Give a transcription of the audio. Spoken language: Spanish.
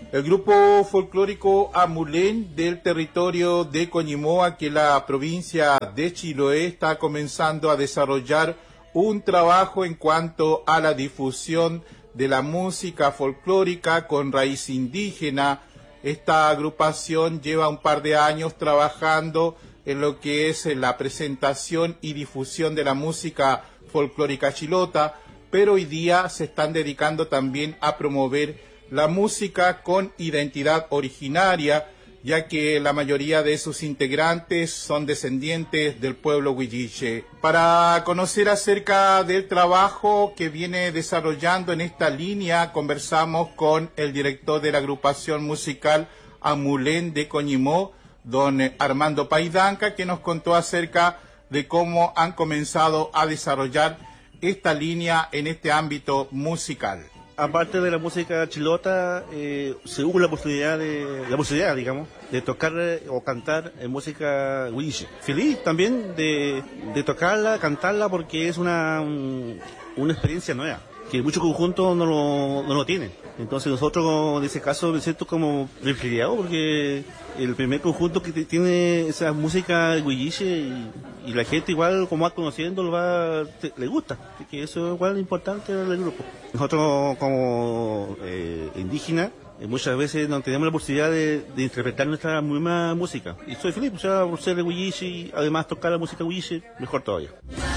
El grupo folclórico Amulén del territorio de Coñimoa, que la provincia de Chiloé, está comenzando a desarrollar un trabajo en cuanto a la difusión de la música folclórica con raíz indígena. Esta agrupación lleva un par de años trabajando en lo que es la presentación y difusión de la música folclórica chilota, pero hoy día se están dedicando también a promover la música con identidad originaria, ya que la mayoría de sus integrantes son descendientes del pueblo huilliche. Para conocer acerca del trabajo que viene desarrollando en esta línea, conversamos con el director de la agrupación musical Amulén de Coñimó, don Armando Paidanca, que nos contó acerca de cómo han comenzado a desarrollar esta línea en este ámbito musical. Aparte de la música chilota, se hubo la posibilidad, digamos, de tocar o cantar en música huilliche. Feliz también de tocarla, cantarla, porque es una experiencia nueva, que muchos conjuntos no lo tienen. Entonces nosotros, en ese caso, me siento como privilegiado, porque el primer conjunto que tiene esa música huilliche y la gente igual, como va conociendo, le gusta, que eso es igual importante del grupo. Nosotros como indígenas, muchas veces no tenemos la posibilidad de interpretar nuestra misma música. Y soy feliz, por ser de huilliche y además tocar la música huilliche, mejor todavía.